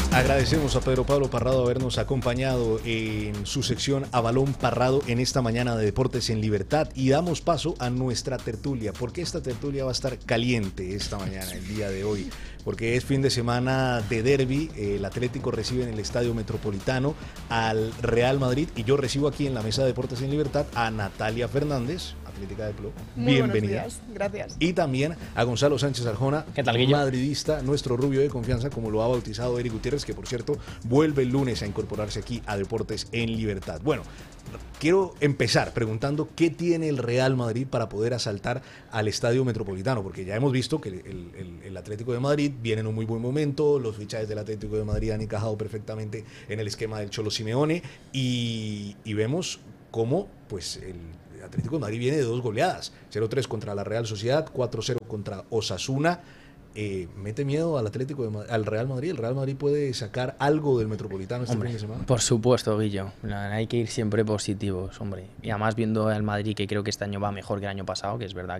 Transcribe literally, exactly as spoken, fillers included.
Agradecemos a Pedro Pablo Parrado habernos acompañado en su sección A Balón Parrado en esta mañana de Deportes en Libertad, y damos paso a nuestra tertulia, porque esta tertulia va a estar caliente esta mañana, el día de hoy, porque es fin de semana de derbi. El Atlético recibe en el Estadio Metropolitano al Real Madrid, y yo recibo aquí en la mesa de Deportes en Libertad a Natalia Fernández, atlética de Plo. Muy Bienvenida. buenos días, gracias. Y también a Gonzalo Sánchez Arjona, ¿Qué tal, Guillo? madridista, nuestro rubio de confianza, como lo ha bautizado Eric Gutiérrez, que por cierto vuelve el lunes a incorporarse aquí a Deportes en Libertad. Bueno, quiero empezar preguntando qué tiene el Real Madrid para poder asaltar al Estadio Metropolitano, porque ya hemos visto que el, el, el Atlético de Madrid viene en un muy buen momento, los fichajes del Atlético de Madrid han encajado perfectamente en el esquema del Cholo Simeone, y, y vemos cómo pues el Atlético de Madrid viene de dos goleadas, cero tres contra la Real Sociedad, cuatro cero contra Osasuna. Eh, ¿Mete miedo al Atlético de Madrid, al Real Madrid? ¿El Real Madrid puede sacar algo del Metropolitano este Hombre, fin de semana? por supuesto, Guillo. Hay que ir siempre positivos, hombre. Y además viendo al Madrid, que creo que este año va mejor que el año pasado, que es verdad